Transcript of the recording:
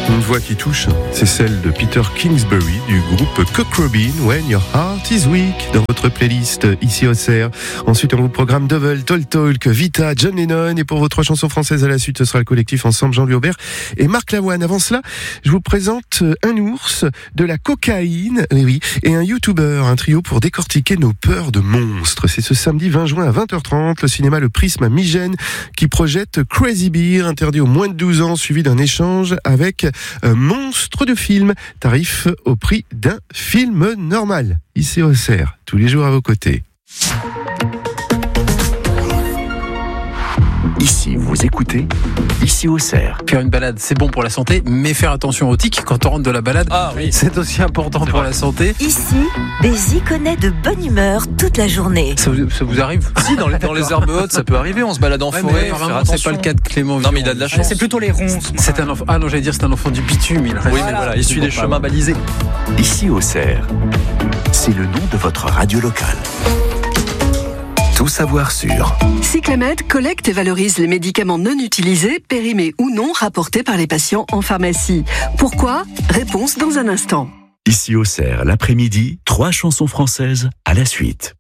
Une voix qui touche, c'est celle de Peter Kingsbury du groupe Cock Robin, When Your Heart Is Weak, dans votre playlist ici au CERF. Ensuite, on vous programme Double, Tall Talk, Vita, John Lennon, et pour vos 3 chansons françaises à la suite, ce sera le collectif Ensemble, Jean-Louis Aubert et Marc Lavoine. Avant cela, je vous présente un ours, de la cocaïne, oui, et un YouTuber, un trio pour décortiquer nos peurs de monstres. C'est ce samedi 20 juin à 20h30, le cinéma Le Prisme à Migène qui projette Crazy Beer, interdit aux moins de 12 ans, suivi d'un échange avec un monstre de film, tarif au prix d'un film normal. Ici au CERF, tous les jours à vos côtés. Ici, vous écoutez, ici au CERF. Faire une balade, c'est bon pour la santé, mais faire attention aux tics quand on rentre de la balade, c'est aussi important pour la santé. Ici, des iconais de bonne humeur toute la journée. Ça vous arrive? Si, dans les herbes hautes, ça peut arriver, on se balade en forêt, mais faire attention. c'est pas le cas de Clément. Non, mais il a de la chance. C'est plutôt les ronces. C'est un enfant. Ah non, j'allais dire c'est un enfant du bitume. Il Oui, mais voilà, il suit des chemins balisés. Ici au CERF, c'est le nom de votre radio locale. Tout savoir sur. Cyclamed collecte et valorise les médicaments non utilisés, périmés ou non, rapportés par les patients en pharmacie. Pourquoi? Réponse dans un instant. Ici au CERF, l'après-midi, 3 chansons françaises à la suite.